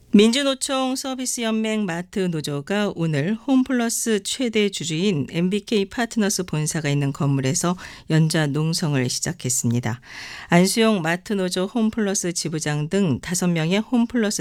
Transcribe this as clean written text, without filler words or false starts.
민주노총 서비스연맹 마트노조가 오늘 홈플러스 최대 주주인 MBK 파트너스 본사가 있는 건물에서 연좌 농성을 시작했습니다. 안수용 마트노조 홈플러스 지부장 등 5명의 홈플러스